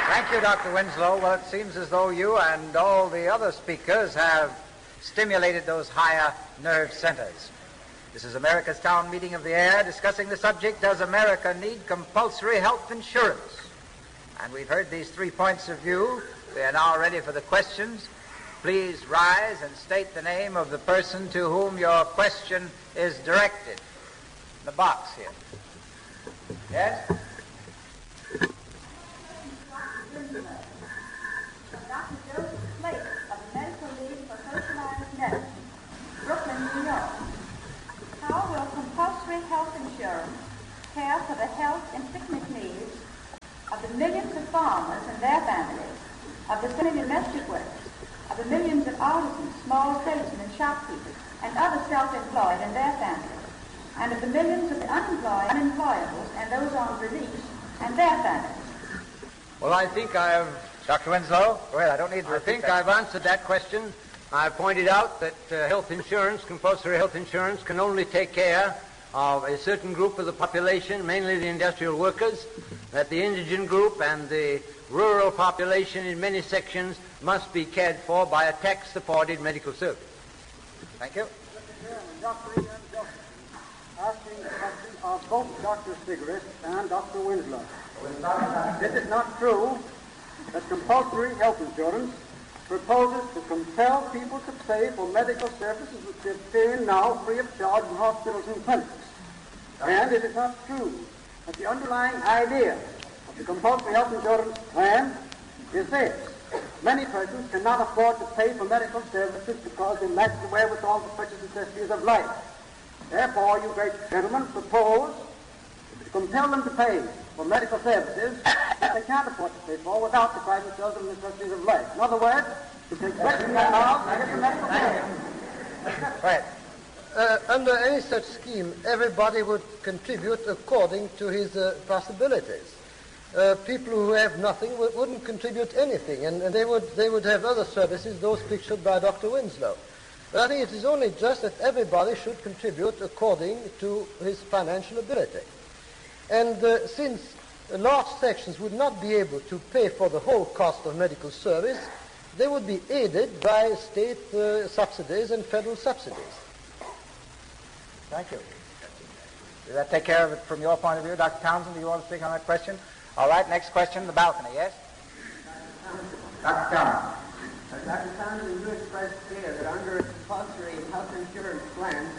Thank you, Dr. Winslow. Well, it seems as though you and all the other speakers have stimulated those higher nerve centers. This is America's Town Meeting of the Air discussing the subject, does America need compulsory health insurance? And we've heard these 3 points of view. They are now ready for the questions. Please rise and state the name of the person to whom your question is directed. The box here. Yes? Dr. Joseph Slater of the Medical League for Socialized Medicine, Brooklyn, New York. How will compulsory health insurance care for the health and sickness needs of the millions of farmers and their families, of the semi-domestic workers, of the millions of artisans, small tradesmen and shopkeepers, and other self-employed and their families, and of the millions of the unemployed, unemployables, and those on release and their families? Well, I think I've... Dr. Winslow? Well, I don't need to I think I've answered that question. I pointed out that health insurance, compulsory health insurance, can only take care of a certain group of the population, mainly the industrial workers, that the indigent group and the rural population in many sections must be cared for by a tax-supported medical service. Thank you. Mr. Chairman, Dr. Ian Joseph, asking the question of both Dr. Stiglitz and Dr. Winslow. Is it not true that compulsory health insurance proposes to compel people to pay for medical services which they obtain now free of charge in hospitals and clinics? And is it not true that the underlying idea of the compulsory health insurance plan is this: many persons cannot afford to pay for medical services because they lack the wherewithal to purchase the necessities of life. Therefore, you great gentlemen propose to compel them to pay for medical services that they can't afford to pay for without depriving themselves of the necessities of life. In other words, to take bread from their mouths and get the medical care. Right. Under any such scheme, everybody would contribute according to his possibilities. People who have nothing wouldn't contribute anything, and they would have other services, those pictured by Dr. Winslow. But I think it is only just that everybody should contribute according to his financial ability. And since large sections would not be able to pay for the whole cost of medical service, they would be aided by state subsidies and federal subsidies. Thank you. Does that take care of it from your point of view? Dr. Townsend, do you want to speak on that question? All right, next question, the balcony, yes? Dr. Townsend. Dr. Townsend, you expressed here that under a compulsory health insurance plan,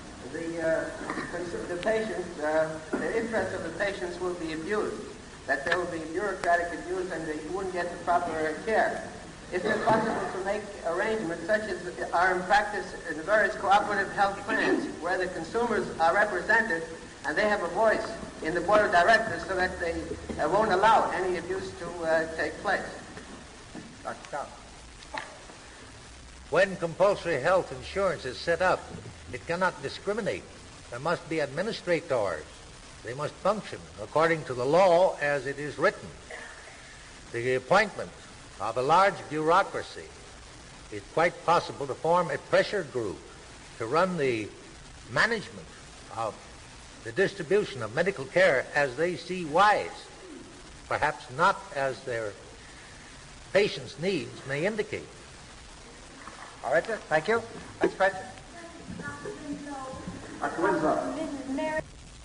the patients, the interests of the patients will be abused, that there will be bureaucratic abuse and they wouldn't get the proper care. Is it possible to make arrangements such as are in practice in the various cooperative health plans where the consumers are represented and they have a voice in the board of directors so that they won't allow any abuse to take place? Dr. Townsend. When compulsory health insurance is set up, it cannot discriminate. There must be administrators. They must function according to the law as it is written. The appointment of a large bureaucracy, it's quite possible to form a pressure group to run the management of the distribution of medical care as they see wise, perhaps not as their patients' needs may indicate. All right, sir. Thank you. Next question. Dr. Winslow. Mrs. Mary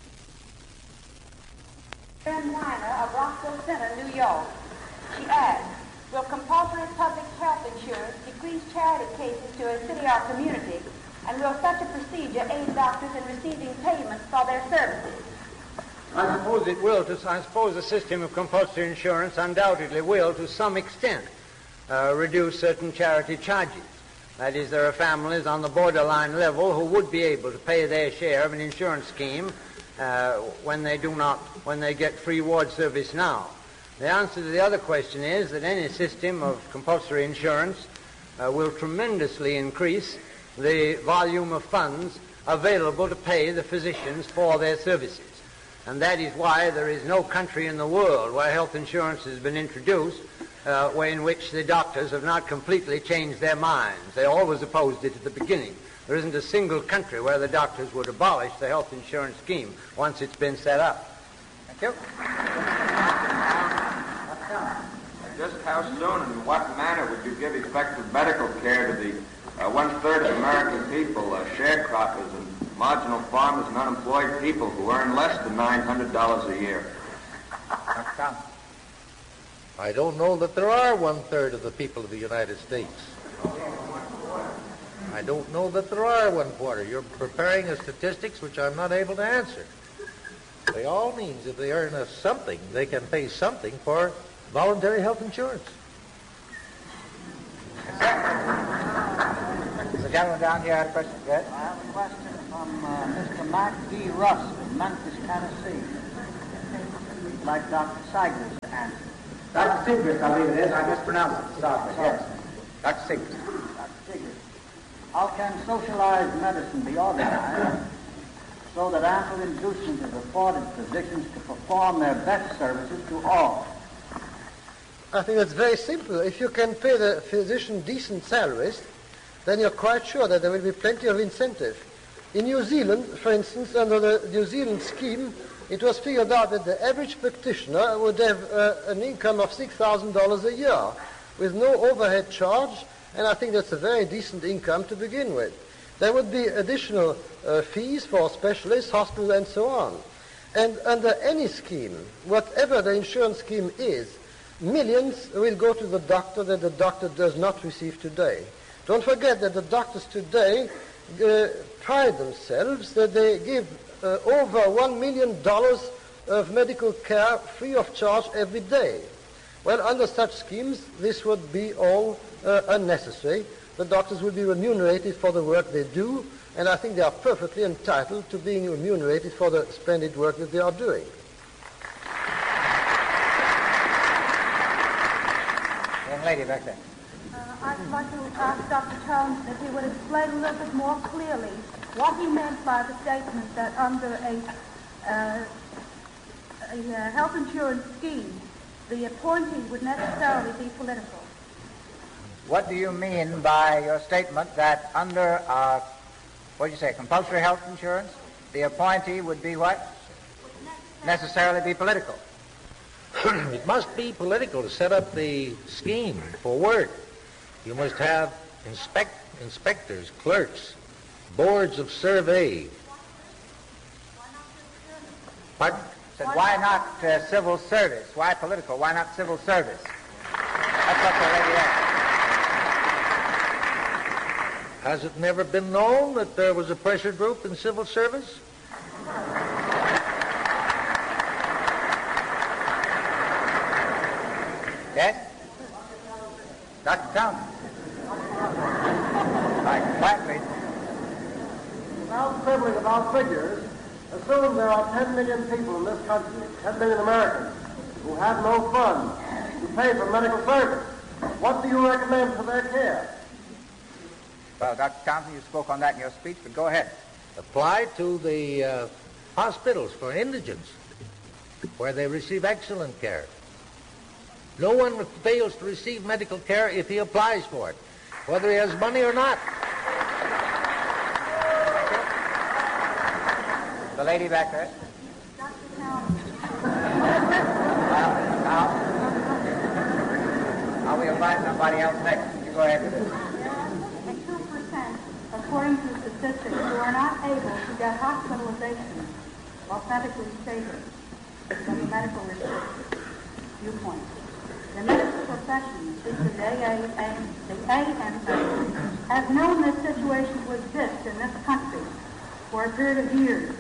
Weiner of Rockville Center, New York. She asks, will compulsory public health insurance decrease charity cases to a city or community, and will such a procedure aid doctors in receiving payments for their services? I suppose it will. I suppose the system of compulsory insurance undoubtedly will, to some extent, reduce certain charity charges. That is, there are families on the borderline level who would be able to pay their share of an insurance scheme when they get free ward service now. The answer to the other question is that any system of compulsory insurance will tremendously increase the volume of funds available to pay the physicians for their services. And that is why there is no country in the world where health insurance has been introduced in which the doctors have not completely changed their minds. They always opposed it at the beginning. There isn't a single country where the doctors would abolish the health insurance scheme once it's been set up. Thank you. how soon and in what manner would you give effective medical care to the one-third of American people, sharecroppers and marginal farmers and unemployed people who earn less than $900 a year? Dr. Thompson. I don't know that there are one-third of the people of the United States. I don't know that there are one-quarter. You're preparing a statistics which I'm not able to answer. By all means, if they earn something, they can pay something for voluntary health insurance. The gentleman down here had a question. Yes? I have a question from Mr. Mac D. Russ in Memphis, Tennessee. I'd like Dr. Seigers to answer. Dr. Segrist, I believe it is. I mispronounced it. Sorry. Yes. Dr. Segrist. Dr. Seigers. How can socialized medicine be organized so that ample inducement is afforded physicians to perform their best services to all? I think that's very simple. If you can pay the physician decent salaries, then you're quite sure that there will be plenty of incentive. In New Zealand, for instance, under the New Zealand scheme, it was figured out that the average practitioner would have an income of $6,000 a year with no overhead charge, and I think that's a very decent income to begin with. There would be additional fees for specialists, hospitals, and so on. And under any scheme, whatever the insurance scheme is, millions will go to the doctor that the doctor does not receive today. Don't forget that the doctors today pride themselves that they give over $1 million of medical care free of charge every day. Well, under such schemes, this would be all unnecessary. The doctors will be remunerated for the work they do, and I think they are perfectly entitled to being remunerated for the splendid work that they are doing. Young lady back there. I'd like to ask Dr. Jones if he would explain a little bit more clearly what he meant by the statement that under a health insurance scheme, the appointee would necessarily be political. What do you mean by your statement that under, what did you say, compulsory health insurance, the appointee would be what? Necessarily be political. It must be political to set up the scheme for work. You must have inspectors, clerks, boards of survey. Pardon? Said, why not civil service? Why political? Why not civil service? That's what the lady asked. Has it never been known that there was a pressure group in civil service? Yes? Dr. Townsend. Right, quiet, please. Without quibbling about figures, assume there are 10 million people in this country, 10 million Americans, who have no funds to pay for medical service. What do you recommend for their care? Well, Dr. Townsend, you spoke on that in your speech, but go ahead. Apply to the hospitals for indigents, where they receive excellent care. No one fails to receive medical care if he applies for it, whether he has money or not. The lady back there. Dr. Townsend. Now we'll find somebody else next. You go ahead. There are 2%, according to statistics, who are not able to get hospitalization while medically stable from a medical viewpoint. The medical profession, the AMA, has known this situation to exist in this country for a period of years.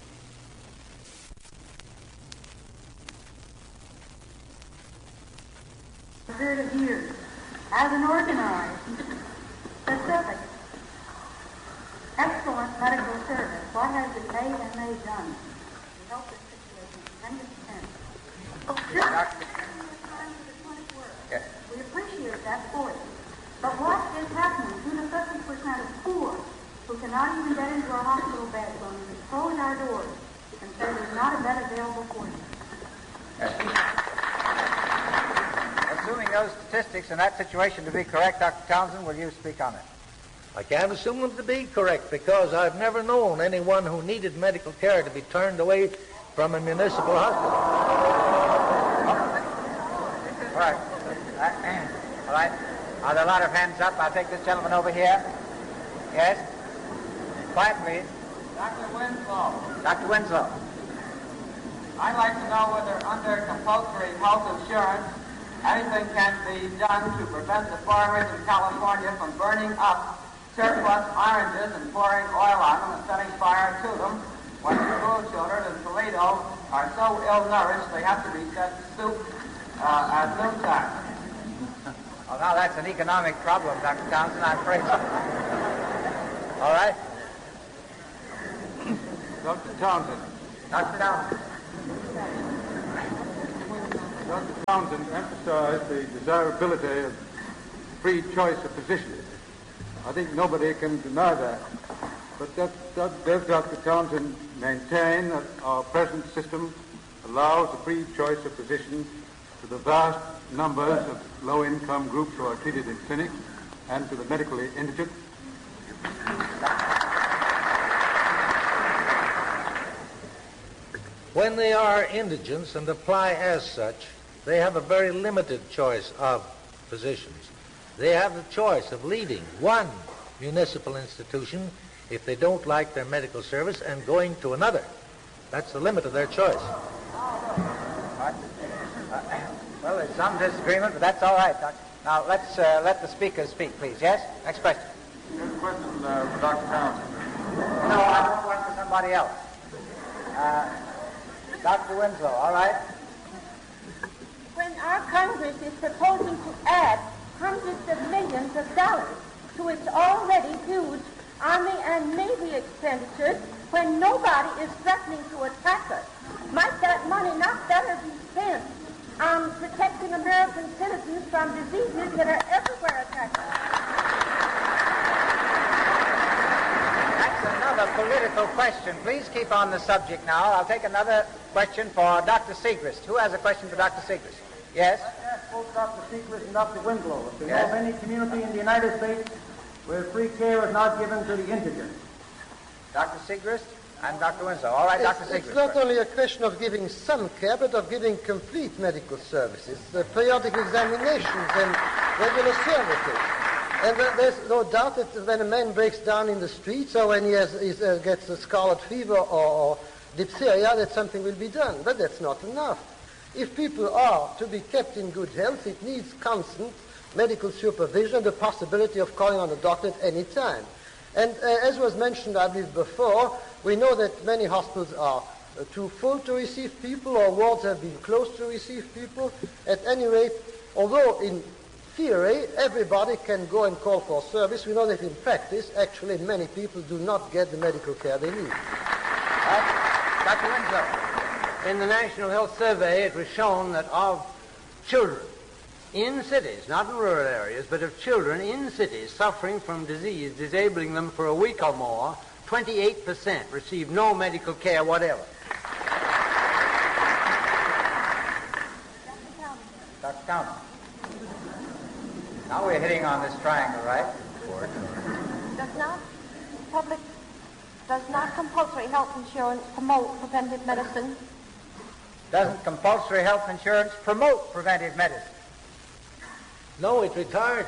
As an organized, specific, excellent medical service, what has the AMA done to help this situation? 10%. Yes. We appreciate that fully. But what is happening to the 50% of poor who cannot even get into our hospital beds when we close our doors and say there's not a bed available for you? Yes. Assuming those statistics and that situation to be correct, Dr. Townsend, will you speak on it? I can't assume them to be correct because I've never known anyone who needed medical care to be turned away from a municipal hospital. All right. right. Are there a lot of hands up? I'll take this gentleman over here. Yes? Quiet, please. Dr. Winslow. Dr. Winslow. I'd like to know whether under compulsory health insurance anything can be done to prevent the farmers in California from burning up surplus oranges and pouring oil on them and setting fire to them when the school children in Toledo are so ill-nourished they have to be fed soup at noontime. Well, now that's an economic problem, Dr. Townsend, I'm afraid. All right. Dr. Townsend. Dr. Townsend. Dr. Townsend emphasized the desirability of free choice of physicians. I think nobody can deny that. But does Dr. Townsend maintain that our present system allows the free choice of physicians to the vast numbers of low-income groups who are treated in clinics and to the medically indigent? When they are indigents and apply as such, they have a very limited choice of physicians. They have the choice of leaving one municipal institution if they don't like their medical service and going to another. That's the limit of their choice. Well, there's some disagreement, but that's all right, Doctor. Now, let's let the speakers speak, please. Yes? Next question. Here's a question for Dr. Townsend. No, I want one for somebody else. Dr. Winslow, all right? When our Congress is proposing to add hundreds of millions of dollars to its already huge Army and Navy expenditures, when nobody is threatening to attack us, might that money not better be spent on protecting American citizens from diseases that are everywhere attacking us? That's another political question. Please keep on the subject now. I'll take another question for Dr. Segrist. Who has a question for Dr. Segrist? Yes? I ask both Dr. Segrist and Dr. Winslow if they Yes. know of any community in the United States where free care is not given to the indigent. Dr. Segrist and Dr. Winslow. All right, Dr. Segrist. It's not first. only a question of giving some care, but of giving complete medical services, periodic examinations and regular services. And there's no doubt that when a man breaks down in the streets or when he gets a scarlet fever or diphtheria, that something will be done. But that's not enough. If people are to be kept in good health, it needs constant medical supervision, the possibility of calling on a doctor at any time. And as was mentioned, I believe, before, we know that many hospitals are too full to receive people, or wards have been closed to receive people. At any rate, although in theory everybody can go and call for service, we know that in practice, actually, many people do not get the medical care they need. Dr. Winslow. In the National Health Survey, it was shown that of children in cities, not in rural areas, but of children in cities suffering from disease disabling them for a week or more, 28% receive no medical care whatever. Dr. Townsend. Now we're hitting on this triangle, right? Does not compulsory health insurance promote preventive medicine? Doesn't compulsory health insurance promote preventive medicine? No, it retards.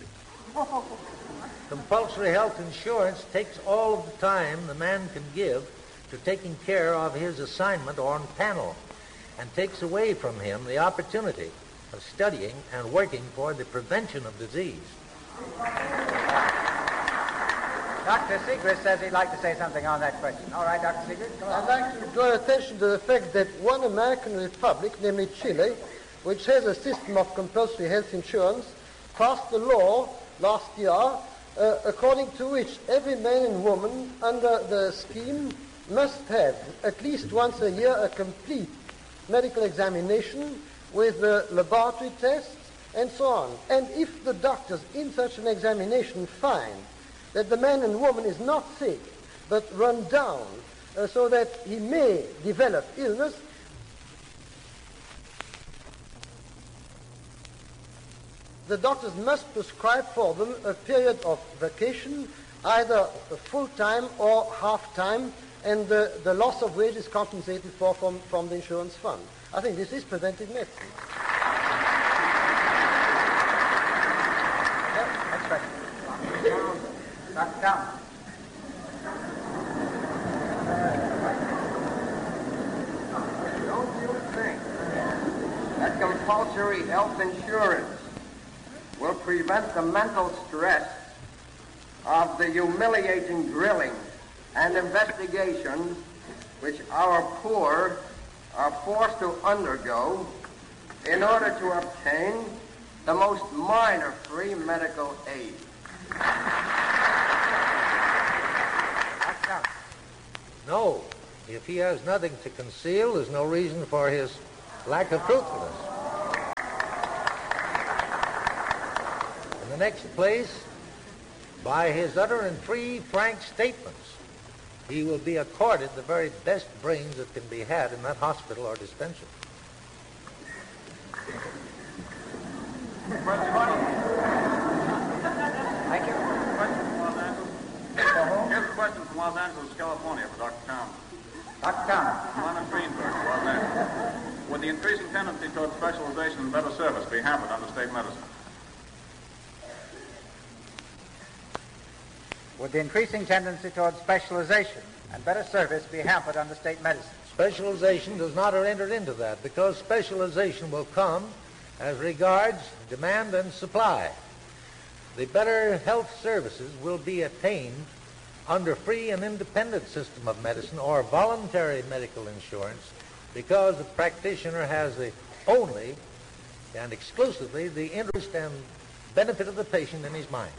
Compulsory health insurance takes all of the time the man can give to taking care of his assignment on panel and takes away from him the opportunity of studying and working for the prevention of disease. Dr. Segrist says he'd like to say something on that question. All right, Dr. Segrist, go on. I'd like to draw attention to the fact that one American republic, namely Chile, which has a system of compulsory health insurance, passed a law last year according to which every man and woman under the scheme must have at least once a year a complete medical examination with laboratory tests and so on. And if the doctors in such an examination find that the man and woman is not sick but run down so that he may develop illness, the doctors must prescribe for them a period of vacation, either full-time or half-time, and the loss of wages is compensated for from the insurance fund. I think this is preventive medicine. question. Dr. Townsend. Don't you think that compulsory health insurance will prevent the mental stress of the humiliating drilling and investigations which our poor are forced to undergo in order to obtain the most minor free medical aid? No. If he has nothing to conceal, there's no reason for his lack of truthfulness. In the next place, by his utter and free, frank statements, he will be accorded the very best brains that can be had in that hospital or dispensary. Thank you. Here's a question from Los Angeles, California, for Dr. Townsend. Dr. Townsend. Leonard Greenberg, Los Angeles. Would the increasing tendency toward specialization and better service be hampered under state medicine? Would the increasing tendency toward specialization and better service be hampered under state medicine? Specialization does not enter into that, because specialization will come as regards demand and supply. The better health services will be attained under free and independent system of medicine or voluntary medical insurance, because the practitioner has the only and exclusively the interest and benefit of the patient in his mind.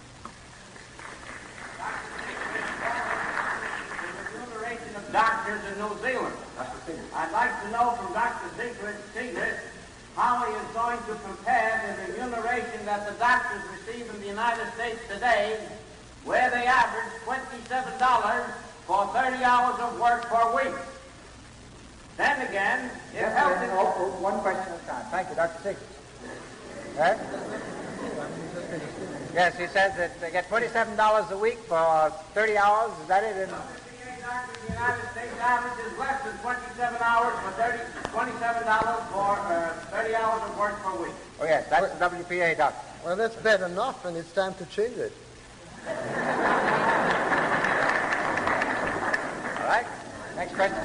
Remuneration of doctors in New Zealand. I'd like to know from Dr. Stiglitz how he is going to compare the remuneration that the doctors receive in the United States today, where they average $27 for 30 hours of work per week. Then again, if one question at a time. Thank you, Dr. Stiglitz. Yes, he says that they get $27 a week for 30 hours. Is that it? The United States average is less than 27 hours for $27 for 30 hours of work per week. Oh, yes, that's the WPA, Doctor. Well, that's bad enough, and it's time to change it. All right. Next question.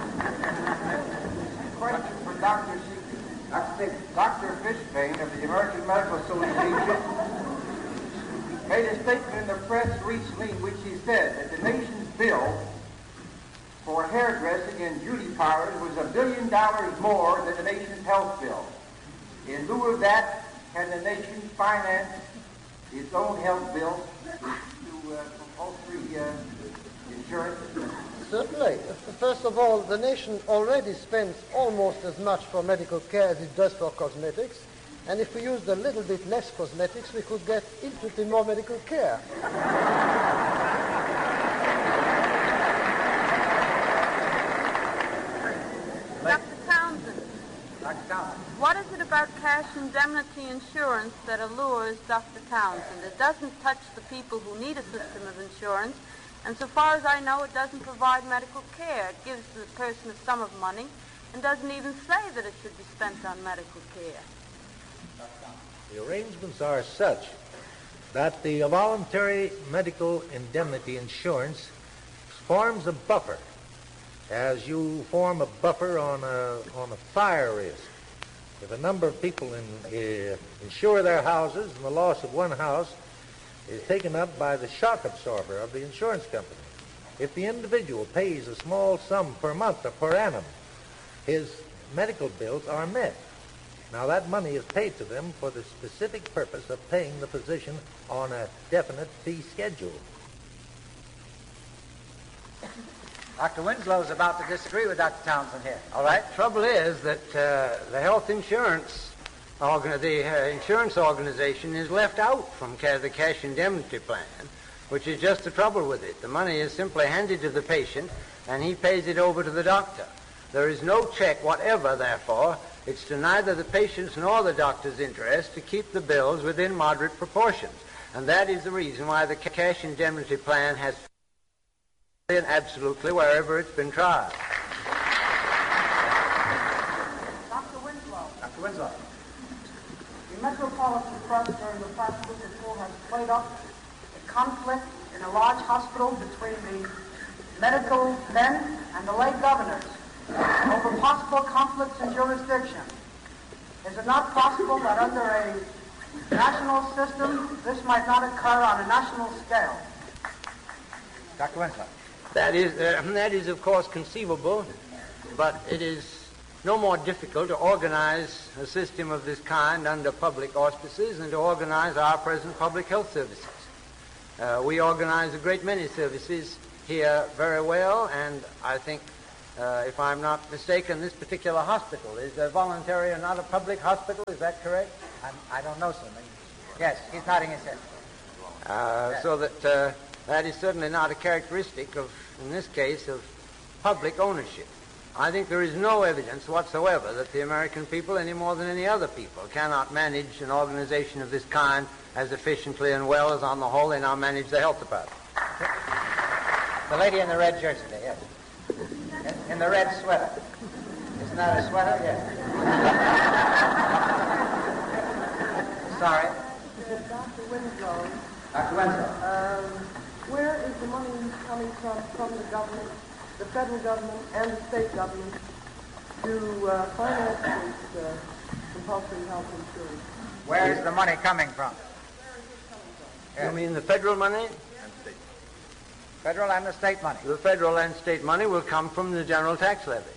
Question for Dr. Dr. Fishbane of the American Medical Association made a statement in the press recently in which he said that the nation's bill for hairdressing and beauty parlors was $1 billion more than the nation's health bill. In lieu of that, can the nation finance its own health bill to compulsory insurance? Certainly. First of all, the nation already spends almost as much for medical care as it does for cosmetics. And if we used a little bit less cosmetics, we could get infinitely more medical care. Dr. Townsend. Dr. Townsend. What is it about cash indemnity insurance that allures Dr. Townsend? It doesn't touch the people who need a system of insurance, and so far as I know, it doesn't provide medical care. It gives the person a sum of money and doesn't even say that it should be spent on medical care. The arrangements are such that the voluntary medical indemnity insurance forms a buffer, as you form a buffer on a fire risk. If a number of people insure their houses and the loss of one house is taken up by the shock absorber of the insurance company, if the individual pays a small sum per month or per annum, his medical bills are met. Now, that money is paid to them for the specific purpose of paying the physician on a definite fee schedule. Dr. Winslow's about to disagree with Dr. Townsend here. All right. Trouble is that the health insurance, the insurance organization is left out from the cash indemnity plan, which is just the trouble with it. The money is simply handed to the patient, and he pays it over to the doctor. There is no check whatever, therefore. It's to neither the patient's nor the doctor's interest to keep the bills within moderate proportions. And that is the reason why the cash indemnity plan has been absolutely wherever it's been tried. Dr. Winslow. Dr. Winslow. The Metropolitan Press during the past week or so has played up a conflict in a large hospital between the medical men and the lay governors over possible conflicts in jurisdiction. Is it not possible that under a national system this might not occur on a national scale? Dr. Winslow. That is, of course, conceivable, but it is no more difficult to organize a system of this kind under public auspices than to organize our present public health services. We organize a great many services here very well, and I think, if I'm not mistaken, this particular hospital is a voluntary and not a public hospital. Is that correct? I don't know, sir. Yes, he's nodding his head. So that that is certainly not a characteristic of, in this case, of public ownership. I think there is no evidence whatsoever that the American people, any more than any other people, cannot manage an organization of this kind as efficiently and well as, on the whole, they now manage the health department. The lady in the red jersey there, yes. In the red sweater. Isn't that a sweater? Yes. Sorry. Dr. Winslow. Dr. Winslow. Where is the money coming from the government, the federal government and the state government, to finance this compulsory health insurance? Where is the money coming from? You mean the federal money? Federal and the state money. The federal and state money will come from the general tax levy.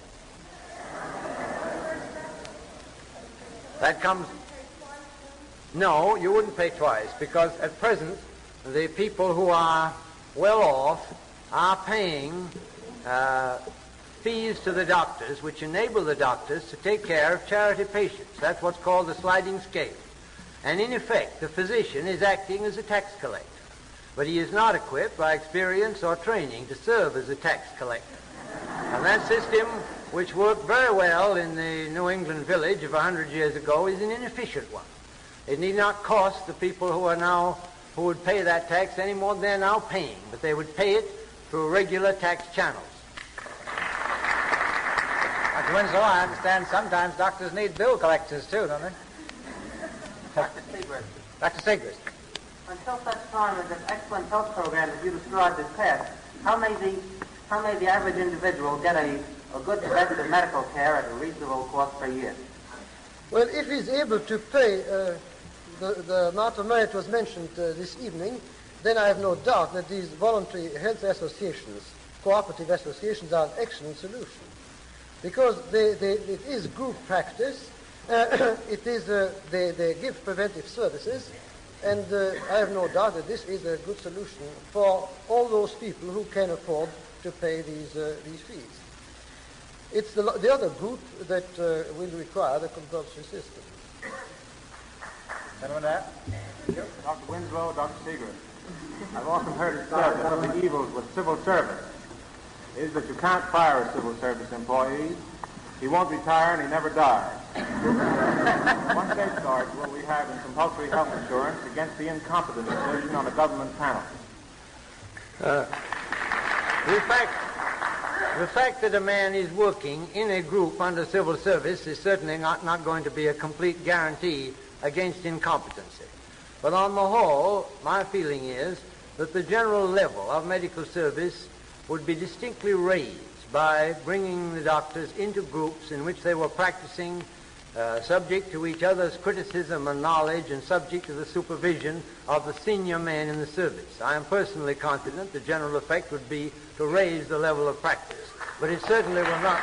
That comes... No, you wouldn't pay twice, because at present the people who are well off are paying fees to the doctors, which enable the doctors to take care of charity patients. That's what's called the sliding scale. And in effect, the physician is acting as a tax collector. But he is not equipped by experience or training to serve as a tax collector. And that system, which worked very well in the New England village of 100 years ago, is an inefficient one. It need not cost the people who would pay that tax any more than they're now paying, but they would pay it through regular tax channels. Dr. Winslow, I understand sometimes doctors need bill collectors too, don't they? Dr. Segrist. Dr. Segrist. Until such time as this excellent health program that you described is passed, how may the average individual get a good preventative medical care at a reasonable cost per year? Well, if he's able to pay the amount of money that was mentioned this evening, then I have no doubt that these voluntary health associations, cooperative associations, are an excellent solution. Because it is group practice, they give preventive services, and I have no doubt that this is a good solution for all those people who can afford to pay these fees. It's the other group that will require the compulsory system. Anyone there? Dr. Winslow, Dr. Segrist. I've often heard it said that one of the evils with civil service is that you can't fire a civil service employee. He won't retire and he never dies. What safeguards will we have in compulsory health insurance against the incompetent decision on a government panel? The fact that a man is working in a group under civil service is certainly not going to be a complete guarantee against incompetency. But on the whole, my feeling is that the general level of medical service would be distinctly raised by bringing the doctors into groups in which they were practicing subject to each other's criticism and knowledge and subject to the supervision of the senior men in the service. I am personally confident the general effect would be to raise the level of practice, but it certainly will not.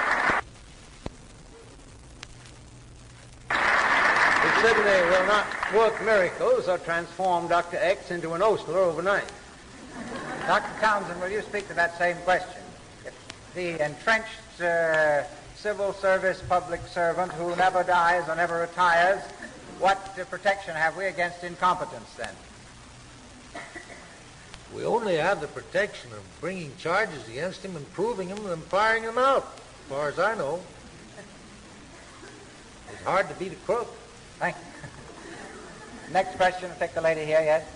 It certainly will not work miracles or transform Dr. X into an Osler overnight. Dr. Townsend, will you speak to that same question? If the entrenched civil service public servant who never dies or never retires, what protection have we against incompetence then? We only have the protection of bringing charges against him and proving him and firing him out, as far as I know. It's hard to beat a crook. Thank you. Next question, take the lady here, yes?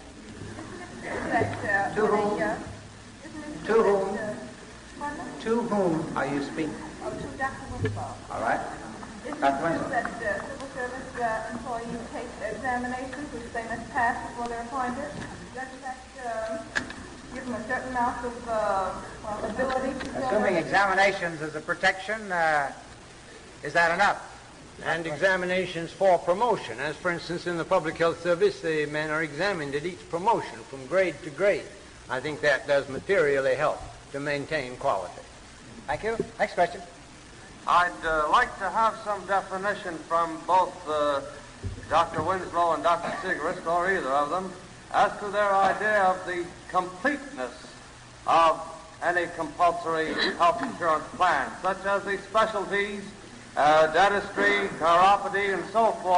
To whom? To whom? To whom are you speaking? To Dr. Winslow. All right. Isn't Dr. it true Winslow. that civil service employees take examinations which they must pass before they're appointed? Doesn't that give them a certain amount of ability to Assuming examinations as a protection, is that enough? And examinations for promotion. As, for instance, in the public health service, the men are examined at each promotion from grade to grade. I think that does materially help to maintain quality. Thank you. Next question. I'd like to have some definition from both Dr. Winslow and Dr. Sigrist, or either of them, as to their idea of the completeness of any compulsory health insurance plan, such as the specialties, dentistry, chiropody, and so forth.